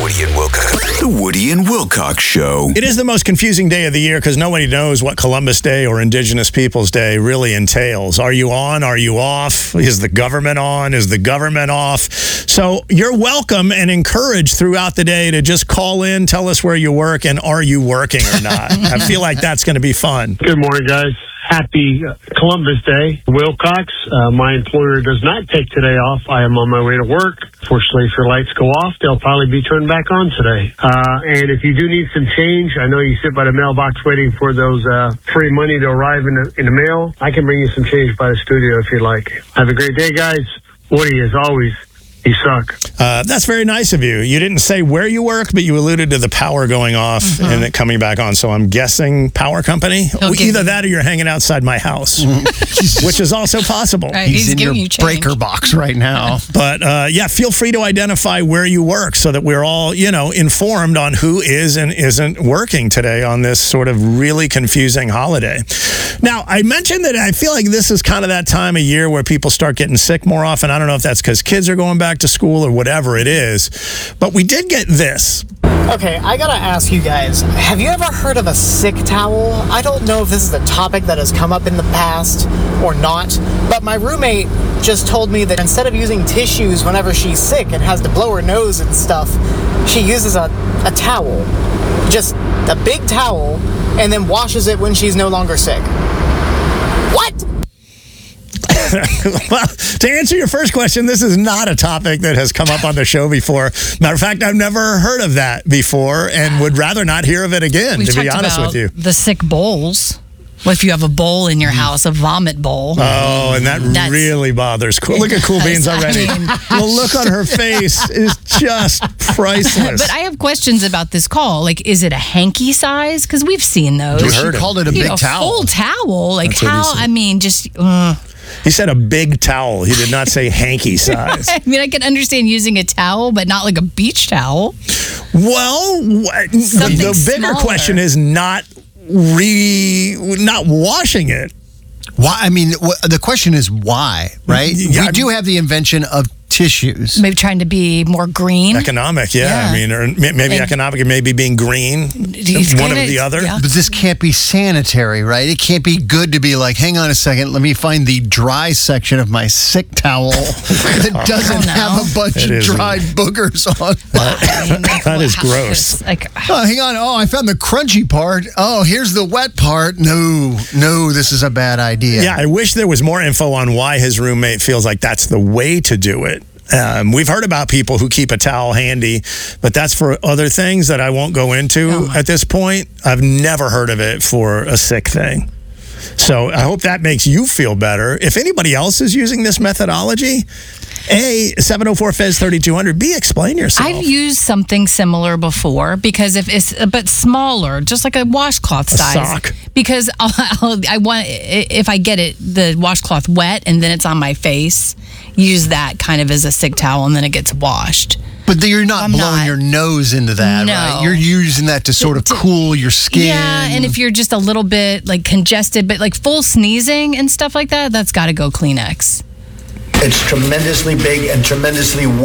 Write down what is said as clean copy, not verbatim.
Woody and Wilcox. The Woody and Wilcox Show. It is the most confusing day of the year because nobody knows what Columbus Day or Indigenous Peoples Day really entails. Are you on? Are you off? Is the government on? Is the government off? So you're welcome and encouraged throughout the day to just call in, tell us where you work, and are you working or not? I feel like that's going to be fun. Good morning, guys. Happy Columbus Day. Wilcox, my employer does not take today off. I am on my way to work. Fortunately, if your lights go off, they'll probably be turned back on today. And if you do need some change, I know you sit by the mailbox waiting for those free money to arrive in the mail. I can bring you some change by the studio if you'd like. Have a great day, guys. Woody, as always, you suck. That's very nice of you. You didn't say where you work, but you alluded to the power going off and it coming back on. So I'm guessing power company. Either that or you're hanging outside my house, which is also possible. Right, he's in your breaker box right now. But yeah, feel free to identify where you work so that we're all, informed on who is and isn't working today on this sort of really confusing holiday. Now, I mentioned that I feel like this is kind of that time of year where people start getting sick more often. I don't know if that's because kids are going back to school or whatever it is, but we did get this. Okay, I gotta ask you guys, have you ever heard of a sick towel? I don't know if this is a topic that has come up in the past or not, but my roommate just told me that instead of using tissues whenever she's sick and has to blow her nose and stuff, she uses a towel. Just a big towel, and then washes it when she's no longer sick. What? Well, to answer your first question, this is not a topic that has come up on the show before. Matter of fact, I've never heard of that before and would rather not hear of it again, to be honest with you. The sick bowls. What if you have a bowl in your house, a vomit bowl? Oh, and that really bothers Cool. Look at Cool Beans already. The look on her face is just priceless. But I have questions about this call. Like, is it a hanky size? Because we've seen those. She called it a big towel. A full towel. Like, how? I mean, just... He said a big towel. He did not say hanky size. I mean, I can understand using a towel, but not like a beach towel. Well, the bigger question is not washing it. Why? I mean, the question is why, right? We do have the invention of tissues. Maybe trying to be more green. Economic, yeah. I mean, or maybe economic and maybe being green. One or the other. Yeah. But this can't be sanitary, right? It can't be good to be like, hang on a second, let me find the dry section of my sick towel that doesn't have a bunch of dried boogers on. That is gross. Oh, hang on. Oh, I found the crunchy part. Oh, here's the wet part. No, this is a bad idea. Yeah, I wish there was more info on why his roommate feels like that's the way to do it. We've heard about people who keep a towel handy, but that's for other things that I won't go into at this point. I've never heard of it for a sick thing. So I hope that makes you feel better. If anybody else is using this methodology, A, 704-FEZ-3200, B, explain yourself. I've used something similar before because if it's a bit smaller, just like a washcloth size. A sock. Because I want, if I get the washcloth wet and then it's on my face, use that kind of as a sick towel and then it gets washed. But you're not blowing your nose into that, right? You're using that to sort of cool your skin. Yeah, and if you're just a little bit like congested, but like full sneezing and stuff like that, that's got to go Kleenex. It's tremendously big and tremendously